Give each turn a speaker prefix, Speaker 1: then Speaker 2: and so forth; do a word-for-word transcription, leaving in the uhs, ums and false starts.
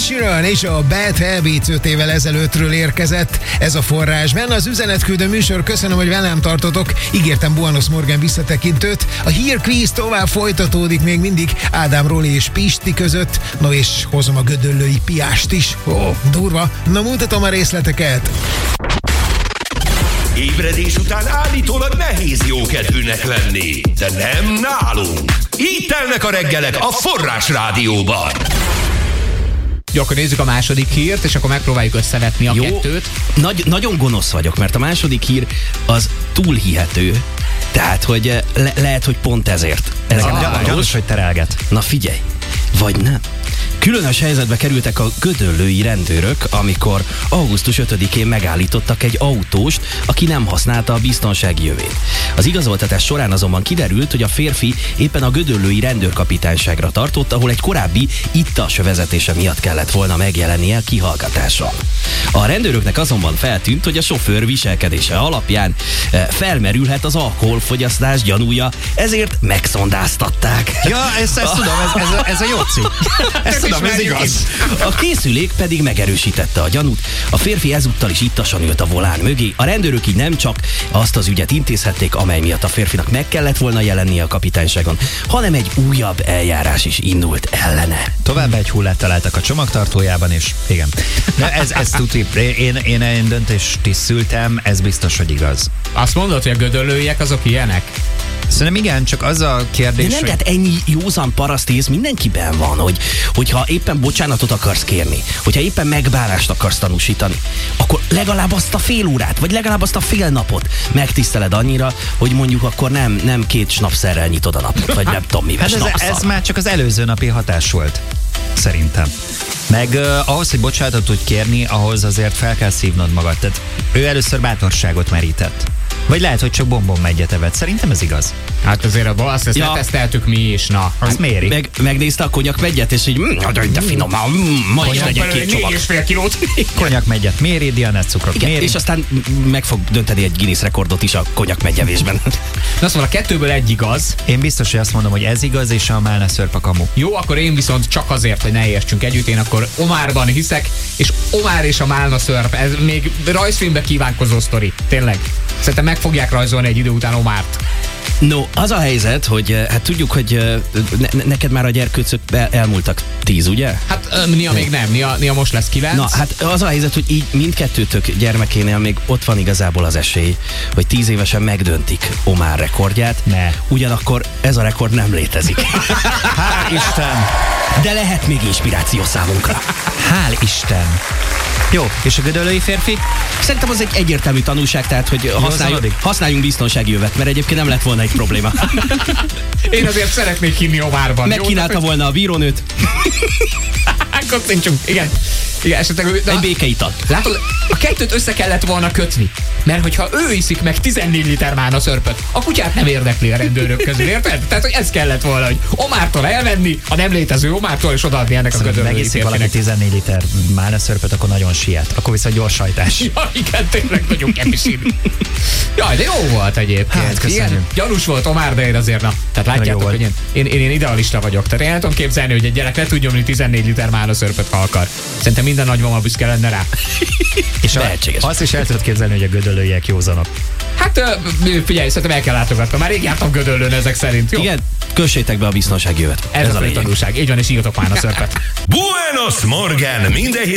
Speaker 1: Sheeran és a Bad Habits öt évvel ezelőttről érkezett. Ez a forrás. Benne az üzenetküldő műsor. Köszönöm, hogy velem tartotok. Ígértem Buenos Morgan visszatekintőt. A Hír Quiz tovább folytatódik még mindig Ádám, Roli és Pisti között. No és hozom a gödöllői Piást is. Ó, durva. Na mutatom a részleteket.
Speaker 2: Ébredés után állítólag nehéz jókedvűnek lenni, de nem nálunk. Így telnek a reggelek a Forrás Rádióban.
Speaker 3: Jó, akkor nézzük a második hírt, és akkor megpróbáljuk összevetni a
Speaker 4: Jó,
Speaker 3: kettőt.
Speaker 4: Nagy, nagyon gonosz vagyok, mert a második hír az túl hihető. Tehát, hogy le, lehet, hogy pont ezért. Ez
Speaker 5: Ah, gyanús, hogy terelget.
Speaker 4: Na figyelj, vagy nem. Különös helyzetbe kerültek a gödöllői rendőrök, amikor augusztus ötödikén megállítottak egy autóst, aki nem használta a biztonsági jövét. Az igazoltatás során azonban kiderült, hogy a férfi éppen a gödöllői rendőrkapitányságra tartott, ahol egy korábbi ittas vezetése miatt kellett volna megjelennie kihallgatással. A rendőröknek azonban feltűnt, hogy a sofőr viselkedése alapján felmerülhet az alkoholfogyasztás gyanúja, ezért megszondáztatták.
Speaker 5: Ja, ezt, ezt tudom, ez, ez, a, ez a jóci. Ezt tudom, ez igaz.
Speaker 4: A készülék pedig megerősítette a gyanút. A férfi ezúttal is ittasan ült a volán mögé. A rendőrök így nem csak azt az ügyet intézhették, amely miatt a férfinak meg kellett volna jelennie a kapitányságon, hanem egy újabb eljárás is indult ellene.
Speaker 5: Tovább egy hullát találtak a csomagtartójában, és igen. De ez, ez tuti. Én, én, én döntést tisztültem, ez biztos, hogy igaz.
Speaker 3: Azt mondod, hogy a gödöllőiek azok ilyenek?
Speaker 5: Szerintem igen, csak az a kérdés,
Speaker 4: De nem,
Speaker 5: hogy...
Speaker 4: tehát ennyi józan parasztész mindenkiben van, hogy, hogyha éppen bocsánatot akarsz kérni, hogyha éppen megbánást akarsz tanúsítani, akkor legalább azt a fél órát, vagy legalább azt a fél napot megtiszteled annyira, hogy mondjuk akkor nem, nem két snapszerrel nyitod a napot, vagy nem tudom mivel
Speaker 5: Hát ez, ez már csak az előző napi hatás volt, szerintem. Meg uh, ahhoz, hogy bocsánatot tudj kérni, ahhoz azért fel kell szívnod magad. Tehát ő először bátorságot merített. Vagy lehet, hogy csak bombon megyet evett. Szerintem ez igaz.
Speaker 3: Hát azért a azt ezt
Speaker 4: Ja.
Speaker 3: leteszteltük mi is, na.
Speaker 5: Azt méri.
Speaker 4: Meg, megnézte a konyak megyet, és így, mm, de finom, mm, ma is legyen két csomag.
Speaker 3: négy és fél kilót.
Speaker 5: Konyak megyet méri, dianett cukrot
Speaker 4: Igen,
Speaker 5: méri.
Speaker 4: és aztán meg fog dönteni egy Guinness rekordot is a konyak megyevésben.
Speaker 3: Na szóval a kettőből egy igaz.
Speaker 5: Én biztos, hogy azt mondom, hogy ez igaz, és a málna szörp a kamu.
Speaker 3: Jó, akkor én viszont csak azért, hogy ne értsünk együtt, én akkor Omárban hiszek, és Omár és a málna szörp, ez még rajzfilmbe kívánkozó sztori. Tényleg. Szerintem meg fogják rajzolni egy idő után Omárt.
Speaker 4: No, az a helyzet, hogy hát tudjuk, hogy ne, neked már a gyerkőcök el, elmúltak tíz, ugye?
Speaker 3: Hát ö, Nia még nem, Nia, Nia most lesz kilenc.
Speaker 4: Na, hát az a helyzet, hogy így mindkettőtök gyermekénél még ott van igazából az esély, hogy tíz évesen megdöntik Omár rekordját.
Speaker 5: Ne.
Speaker 4: Ugyanakkor ez a rekord nem létezik.
Speaker 5: Hál' Isten!
Speaker 4: De lehet még inspiráció számunkra.
Speaker 5: Hál' Isten! Jó, és a gödöllői férfi?
Speaker 4: Szerintem az egy egyértelmű tanulság, tehát hogy használjuk,
Speaker 5: zanodik.
Speaker 4: használjunk biztonsági jövet, mert egyébként nem lett volna egy probléma.
Speaker 3: Én azért szeretnék hinni Omárban.
Speaker 4: Megkínálta volna a bírónőt.
Speaker 3: Kocsincsunk, igen. Igen, esetleg, de
Speaker 4: Egy békeital.
Speaker 3: látod, a kettőt össze kellett volna kötni. Mert hogyha ő iszik meg tizennégy liter mána szörpöt, a kutyát nem érdekli a rendőrök közül, érted? Tehát, hogy ez kellett volna, hogy Omártól elvenni, a nem létező Omártól, és odaadni ennek a gödöllői
Speaker 5: Megiszik valaki
Speaker 3: férfinek.
Speaker 5: tizennégy liter málna szörpöt, akkor nagyon siet. Akkor viszont gyors sajtás.
Speaker 3: Ja, igen, tényleg nagyon kepisin. Jaj, de jó volt egyébként.
Speaker 5: Hát, köszönjük.
Speaker 3: Igen, gyanús volt Omár, de én azért, na. Tehát látjátok,
Speaker 5: jó
Speaker 3: hogy én, én, én, én idealista vagyok. Tehát én el tudom képzelni, hogy egy gyerek le tud nyomni tizennégy liter mána szörpöt, ha akar. Szerintem minden nagymama büszke lenne rá.
Speaker 5: És a,
Speaker 4: Lehetséges.
Speaker 5: azt is el tudod képzelni, hogy a gödöllőiek józanok.
Speaker 3: Hát ö, figyelj, szerintem el kell látogatnom. Már rég jártam Gödöllőn ezek szerint. Jó?
Speaker 4: Igen, kössétek be a biztonsági jövet.
Speaker 3: Ez, Ez a, a
Speaker 4: lényeg.
Speaker 3: tanulság. Így van, és írjatok már a szörpet.
Speaker 2: Buenos Morgan, minden